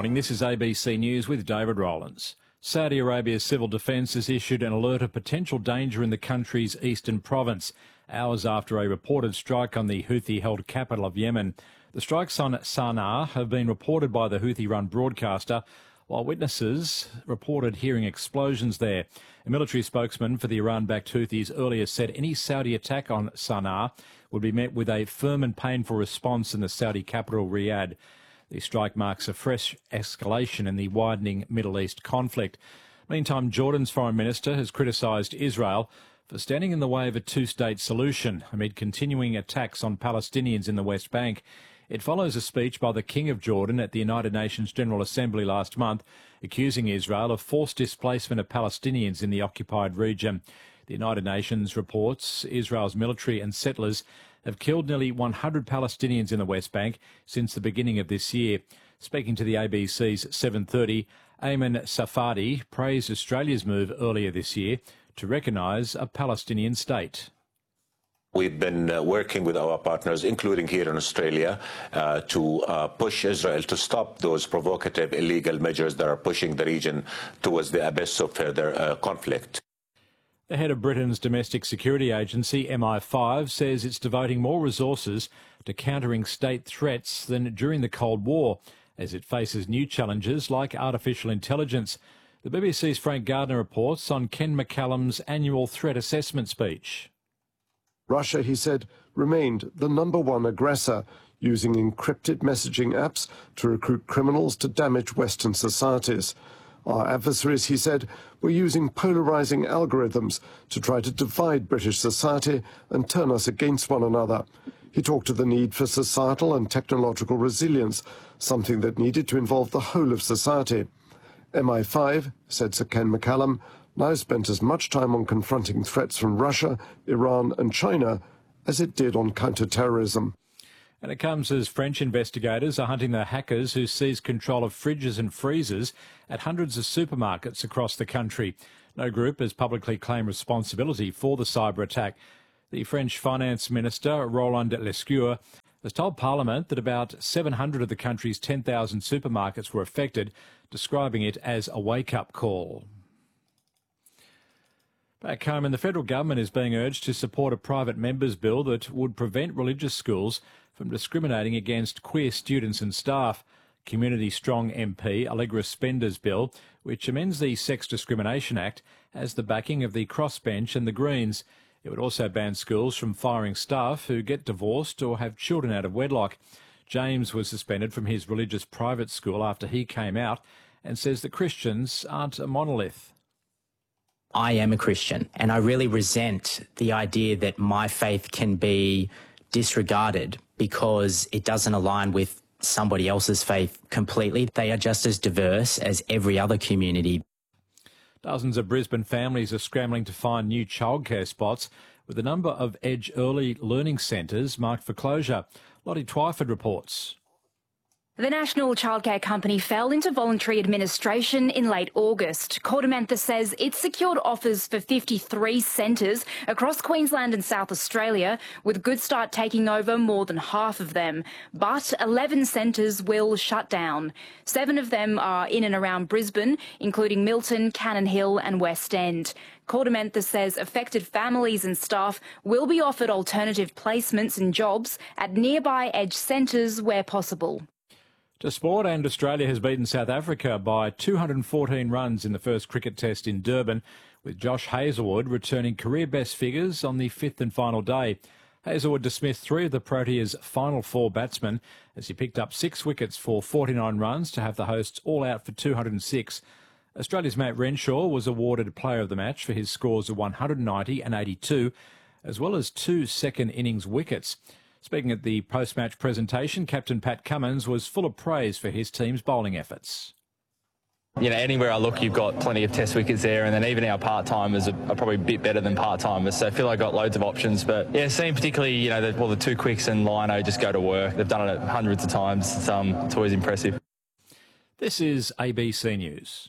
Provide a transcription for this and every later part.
morning. This is ABC News with David Rowlands. Saudi Arabia's civil defence has issued an alert of potential danger in the country's eastern province, hours after a reported strike on the Houthi-held capital of Yemen. The strikes on Sana'a have been reported by the Houthi-run broadcaster, while witnesses reported hearing explosions there. A military spokesman for the Iran-backed Houthis earlier said any Saudi attack on Sana'a would be met with a firm and painful response in the Saudi capital, Riyadh. The strike marks a fresh escalation in the widening Middle East conflict. Meantime, Jordan's foreign minister has criticised Israel for standing in the way of a two-state solution amid continuing attacks on Palestinians in the West Bank. It follows a speech by the King of Jordan at the United Nations General Assembly last month, accusing Israel of forced displacement of Palestinians in the occupied region. The United Nations reports Israel's military and settlers have killed nearly 100 Palestinians in the West Bank since the beginning of this year. Speaking to the ABC's 7:30, Ayman Safadi praised Australia's move earlier this year to recognise a Palestinian state. We've been working with our partners, including here in Australia, to push Israel to stop those provocative, illegal measures that are pushing the region towards the abyss of further conflict. The head of Britain's domestic security agency, MI5, says it's devoting more resources to countering state threats than during the Cold War, as it faces new challenges like artificial intelligence. The BBC's Frank Gardner reports on Ken McCallum's annual threat assessment speech. Russia, he said, remained the #1 aggressor, using encrypted messaging apps to recruit criminals to damage Western societies. Our adversaries, he said, were using polarising algorithms to try to divide British society and turn us against one another. He talked of the need for societal and technological resilience, something that needed to involve the whole of society. MI5, said Sir Ken McCallum, now spent as much time on confronting threats from Russia, Iran and China as it did on counter-terrorism. And it comes as French investigators are hunting the hackers who seized control of fridges and freezers at hundreds of supermarkets across the country. No group has publicly claimed responsibility for the cyber attack. The French Finance Minister, Roland Lescure, has told Parliament that about 700 of the country's 10,000 supermarkets were affected, describing it as a wake-up call. Back home, and the federal government is being urged to support a private members' bill that would prevent religious schools from discriminating against queer students and staff. Community Strong MP Allegra Spender's bill, which amends the Sex Discrimination Act, has the backing of the Crossbench and the Greens. It would also ban schools from firing staff who get divorced or have children out of wedlock. James was suspended from his religious private school after he came out and says that Christians aren't a monolith. I am a Christian, and I really resent the idea that my faith can be disregarded because it doesn't align with somebody else's faith completely. They are just as diverse as every other community. Dozens of Brisbane families are scrambling to find new childcare spots, with a number of Edge early learning centres marked for closure. Lottie Twyford reports. The National Childcare Company fell into voluntary administration in late August. Cordamantha says it secured offers for 53 centres across Queensland and South Australia, with Good Start taking over more than half of them. But 11 centres will shut down. 7 of them are in and around Brisbane, including Milton, Cannon Hill and West End. Cordamantha says affected families and staff will be offered alternative placements and jobs at nearby Edge centres where possible. To sport, and Australia has beaten South Africa by 214 runs in the first cricket test in Durban, with Josh Hazlewood returning career best figures on the 5th and final day. Hazlewood dismissed 3 of the Proteas' final 4 batsmen as he picked up 6 wickets for 49 runs to have the hosts all out for 206. Australia's Matt Renshaw was awarded player of the match for his scores of 190 and 82, as well as 2 second innings wickets. Speaking at the post-match presentation, Captain Pat Cummins was full of praise for his team's bowling efforts. You know, anywhere I look, you've got plenty of test wickets there, and then even our part-timers are probably a bit better than part-timers, so I feel like I've got loads of options. But yeah, seeing particularly, you know, the 2 quicks and Lino just go to work. They've done it hundreds of times. It's always impressive. This is ABC News.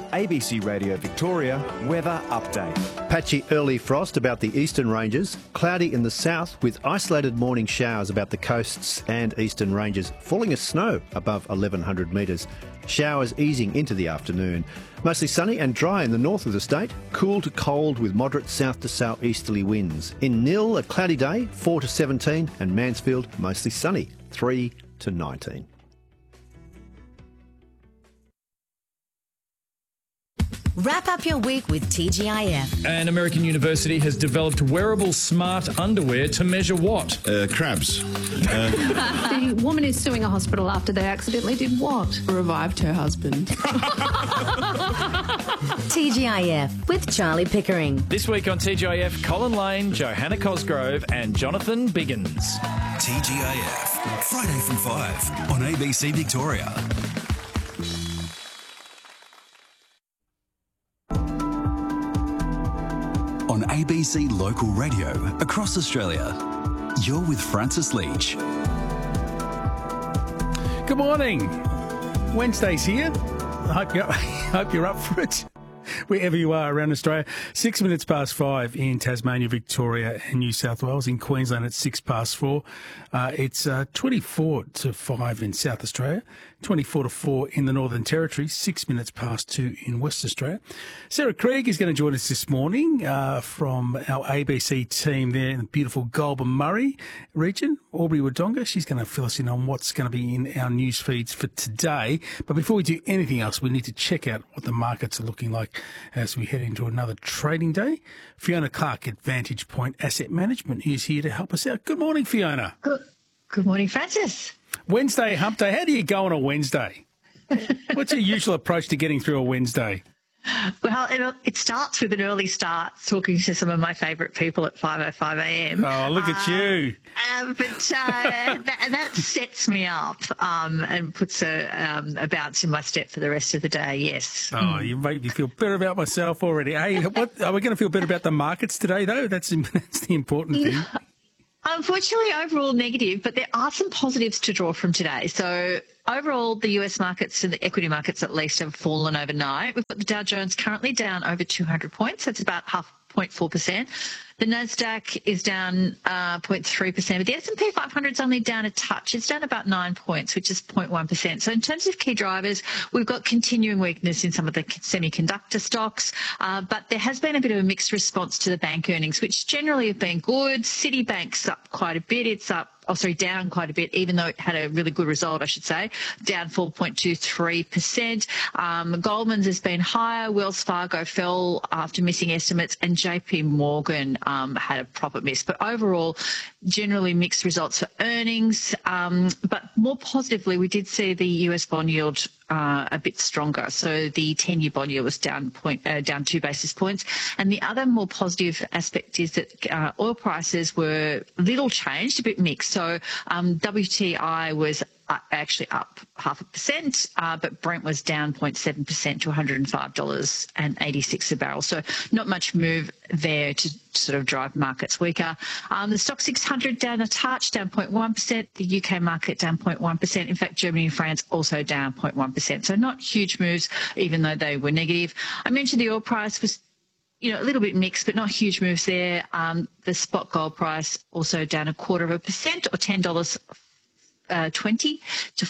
ABC Radio Victoria weather update. Patchy early frost about the eastern ranges, cloudy in the south with isolated morning showers about the coasts and eastern ranges, falling as snow above 1100 metres. Showers easing into the afternoon. Mostly sunny and dry in the north of the state, cool to cold with moderate south to southeasterly winds. In Nil, a cloudy day, 4 to 17, and Mansfield, mostly sunny, 3 to 19. Wrap up your week with TGIF. An American university has developed wearable smart underwear to measure what? Crabs. The woman is suing a hospital after they accidentally did what? Revived her husband. TGIF with Charlie Pickering. This week on TGIF, Colin Lane, Johanna Cosgrove and Jonathan Biggins. TGIF, Friday from 5 on ABC Victoria. On ABC Local Radio across Australia, you're with Francis Leach. Good morning. Wednesday's here. I hope you're up for it. Wherever you are around Australia. 6 minutes past 5 in Tasmania, Victoria and New South Wales. In Queensland, it's 6 past 4. It's 24 to 5 in South Australia, 24 to 4 in the Northern Territory, 6 minutes past 2 in West Australia. Sarah Craig is going to join us this morning from our ABC team there in the beautiful Goulburn Murray region, Albury Wodonga. She's going to fill us in on what's going to be in our news feeds for today. But before we do anything else, we need to check out what the markets are looking like as we head into another trading day. Fiona Clark at Vantage Point Asset Management is here to help us out. Good morning, Fiona. Good morning, Francis. Wednesday, hump day. How do you go on a Wednesday? What's your usual approach to getting through a Wednesday? Well, it starts with an early start, talking to some of my favourite people at 5:05 a.m. Oh, look at you. That sets me up and puts a bounce in my step for the rest of the day, yes. Oh, you make me feel better about myself already. Hey, what, are we going to feel better about the markets today, though? That's the important thing. Unfortunately, overall negative, but there are some positives to draw from today. So overall, the US markets and the equity markets at least have fallen overnight. We've got the Dow Jones currently down over 200 points. That's about 0.4%. The Nasdaq is down 0.3%, but the S&P 500 is only down a touch. It's down about 9 points, which is 0.1%. So in terms of key drivers, we've got continuing weakness in some of the semiconductor stocks, but there has been a bit of a mixed response to the bank earnings, which generally have been good. Citibank's up quite a bit. It's down quite a bit, even though it had a really good result, I should say, down 4.23%. Goldman's has been higher. Wells Fargo fell after missing estimates, and JP Morgan had a profit miss. But overall, generally mixed results for earnings. But more positively, we did see the US bond yield a bit stronger. So the 10-year bond yield was down 2 basis points. And the other more positive aspect is that oil prices were little changed, a bit mixed. So WTI was actually up 0.5%, but Brent was down 0.7% to $105.86 a barrel. So not much move there to sort of drive markets weaker. The Stock 600 down a touch, down 0.1%. The UK market down 0.1%. In fact, Germany and France also down 0.1%. So not huge moves, even though they were negative. I mentioned the oil price was a little bit mixed, but not huge moves there. The spot gold price also down 0.25% or $10.20 to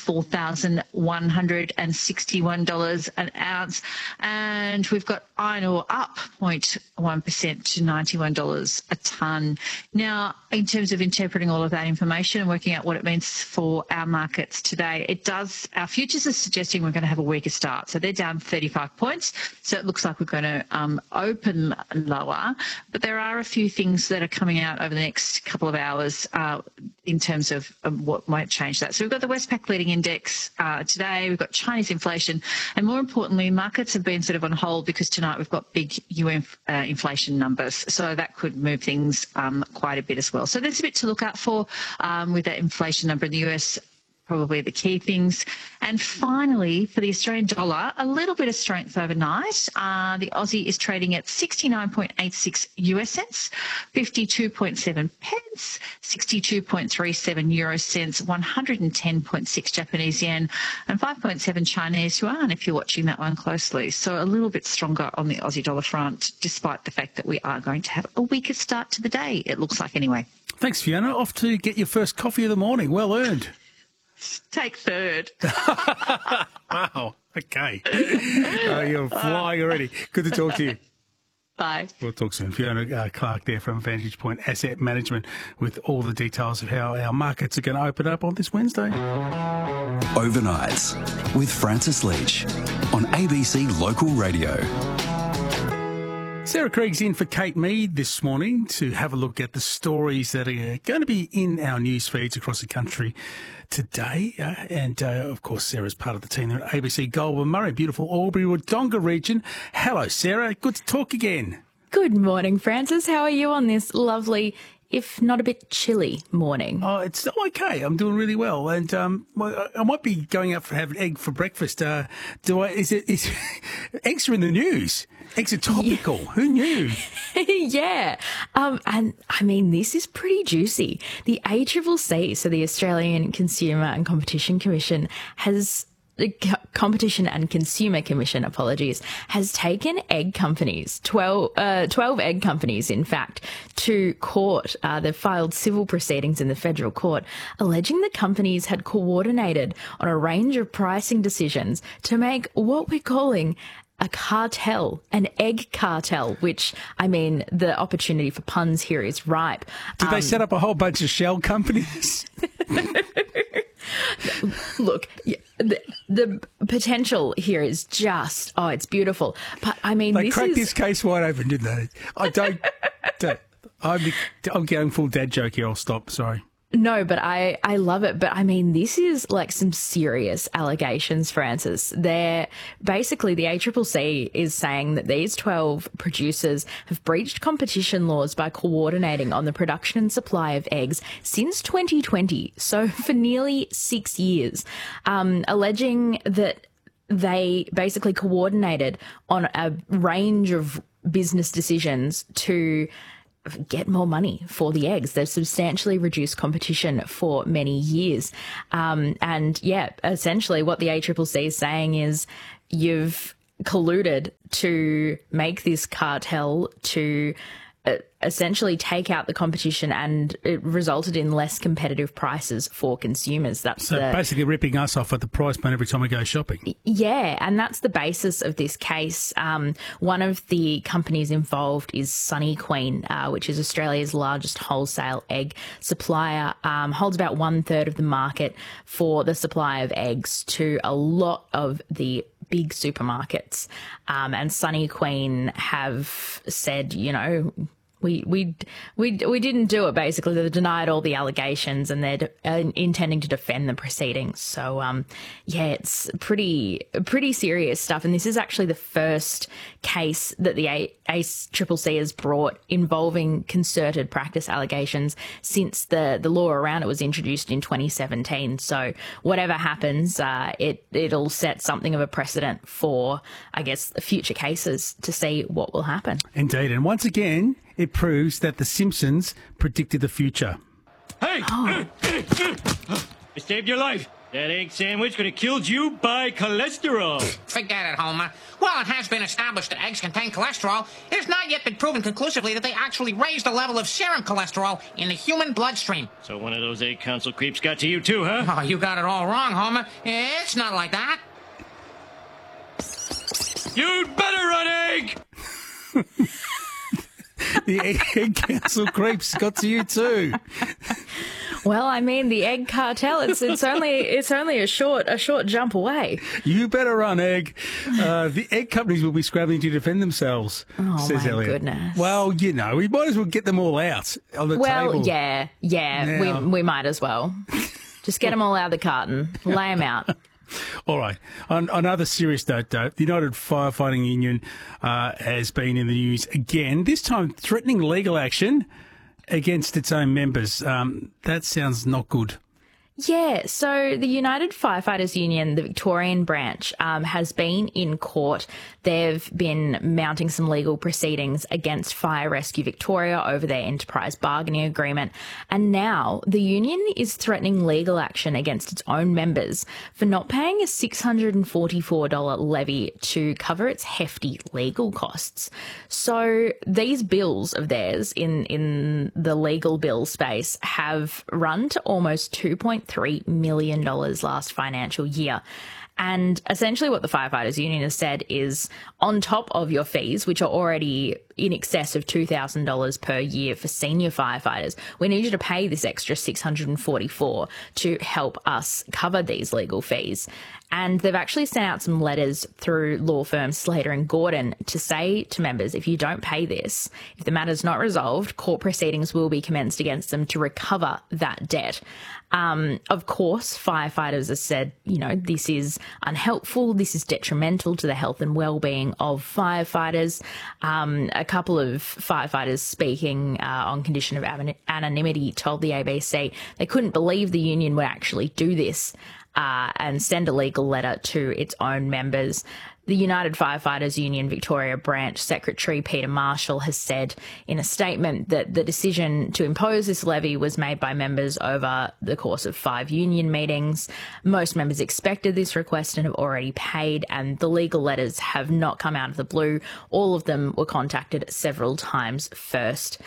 $4,161 an ounce. And we've got iron ore up 0.1% to $91 a tonne. Now, in terms of interpreting all of that information and working out what it means for our markets today, our futures are suggesting we're going to have a weaker start. So they're down 35 points. So it looks like we're going to open lower. But there are a few things that are coming out over the next couple of hours in terms of what might change that. So we've got the Westpac leading index today. We've got Chinese inflation. And more importantly, markets have been sort of on hold because tonight we've got big UN inflation numbers. So that could move things quite a bit as well. So there's a bit to look out for with that inflation number in the US. probably the key things. And finally, for the Australian dollar, a little bit of strength overnight. The Aussie is trading at 69.86 US cents, 52.7 pence, 62.37 euro cents, 110.6 Japanese yen, and 5.7 Chinese yuan, if you're watching that one closely. So a little bit stronger on the Aussie dollar front, despite the fact that we are going to have a weaker start to the day, it looks like anyway. Thanks, Fiona. Off to get your first coffee of the morning. Well earned. Take third. Wow. Okay. You're flying already. Good to talk to you. Bye. We'll talk soon. Fiona Clark there from Vantage Point Asset Management with all the details of how our markets are going to open up on this Wednesday. Overnights with Francis Leach on ABC Local Radio. Sarah Krieg's in for Kate Mead this morning to have a look at the stories that are going to be in our news feeds across the country today. Of course, Sarah's part of the team there at ABC Goulburn Murray, beautiful Albury-Wodonga region. Hello, Sarah. Good to talk again. Good morning, Francis. How are you on this lovely, if not a bit chilly, morning? Oh, it's okay. I'm doing really well. And I might be going out for have an egg for breakfast. Eggs are in the news. Eggs are topical. Yeah. Who knew? Yeah. And I mean, this is pretty juicy. The ACCC, so the Australian Consumer and Competition Commission, Competition and Consumer Commission, has taken egg companies, 12 egg companies, in fact, to court. They've filed civil proceedings in the federal court, alleging the companies had coordinated on a range of pricing decisions to make what we're calling a cartel, an egg cartel, which, I mean, the opportunity for puns here is ripe. Did they set up a whole bunch of shell companies? Look, the potential here is just, it's beautiful. But, I mean, they cracked this case wide open, didn't they? I'm going full dad joke here. I'll stop. Sorry. No, but I love it. But I mean, this is like some serious allegations, Francis. Basically, the ACCC is saying that these 12 producers have breached competition laws by coordinating on the production and supply of eggs since 2020. So for nearly 6 years, alleging that they basically coordinated on a range of business decisions to get more money for the eggs. They've substantially reduced competition for many years. Essentially what the ACCC is saying is you've colluded to make this cartel to essentially take out the competition, and it resulted in less competitive prices for consumers. Basically ripping us off at the price point every time we go shopping. Yeah, and that's the basis of this case. One of the companies involved is Sunny Queen, which is Australia's largest wholesale egg supplier, holds about 1/3 of the market for the supply of eggs to a lot of the big supermarkets. And Sunny Queen have said, we didn't do it, basically. They denied all the allegations, and they're intending to defend the proceedings. So, it's pretty serious stuff. And this is actually the first case that the ACCC has brought involving concerted practice allegations since the law around it was introduced in 2017. So whatever happens, it'll set something of a precedent for, I guess, future cases to see what will happen. Indeed. And once again, it proves that The Simpsons predicted the future. Hey! I saved your life. That egg sandwich could have killed you by cholesterol. Forget it, Homer. While it has been established that eggs contain cholesterol, it has not yet been proven conclusively that they actually raise the level of serum cholesterol in the human bloodstream. So one of those egg council creeps got to you too, huh? Oh, you got it all wrong, Homer. It's not like that. You'd better run, egg! The egg council creeps got to you too. Well, I mean, the egg cartel, it's only a short jump away. You better run, egg. The egg companies will be scrambling to defend themselves, says my Elliot. Goodness. Well, we might as well get them all out on the table. Well, yeah, we might as well. Just get them all out of the carton, lay them out. All right. On another serious note, though, the United Firefighting Union has been in the news again, this time threatening legal action against its own members. That sounds not good. Yeah, so the United Firefighters Union, the Victorian branch, has been in court. They've been mounting some legal proceedings against Fire Rescue Victoria over their enterprise bargaining agreement. And now the union is threatening legal action against its own members for not paying a $644 levy to cover its hefty legal costs. So these bills of theirs in the legal bill space have run to almost $2.3 million last financial year. And essentially what the Firefighters Union has said is, on top of your fees, which are already in excess of $2,000 per year for senior firefighters, we need you to pay this extra $644 to help us cover these legal fees. And they've actually sent out some letters through law firm Slater and Gordon to say to members, if you don't pay this, if the matter's not resolved, court proceedings will be commenced against them to recover that debt. Of course, firefighters have said, this is unhelpful, this is detrimental to the health and well-being of firefighters. A couple of firefighters speaking on condition of anonymity told the ABC they couldn't believe the union would actually do this and send a legal letter to its own members. The United Firefighters Union Victoria Branch Secretary Peter Marshall has said in a statement that the decision to impose this levy was made by members over the course of 5 union meetings. Most members expected this request and have already paid, and the legal letters have not come out of the blue. All of them were contacted several times first.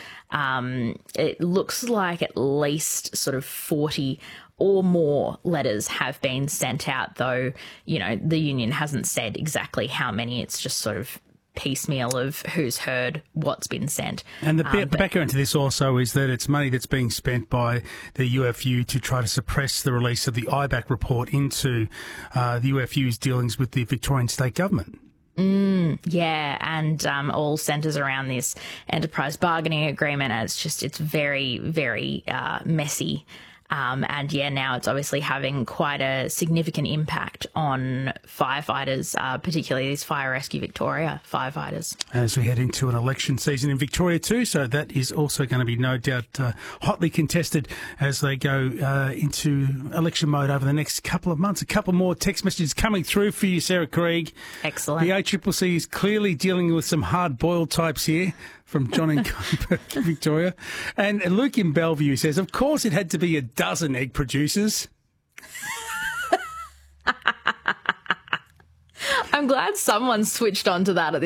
It looks like at least sort of 40 or more letters have been sent out, though, the union hasn't said exactly how many. It's just sort of piecemeal of who's heard what's been sent. And the background to this also is that it's money that's being spent by the UFU to try to suppress the release of the IBAC report into the UFU's dealings with the Victorian state government. Yeah, and all centres around this enterprise bargaining agreement. It's very, very messy. And now it's obviously having quite a significant impact on firefighters, particularly these Fire Rescue Victoria firefighters. As we head into an election season in Victoria too, so that is also going to be no doubt hotly contested as they go into election mode over the next couple of months. A couple more text messages coming through for you, Sarah Krieg. Excellent. The ACCC is clearly dealing with some hard-boiled types here. From John in Victoria. And Luke in Bellevue says, of course it had to be a dozen egg producers. I'm glad someone switched on to that at this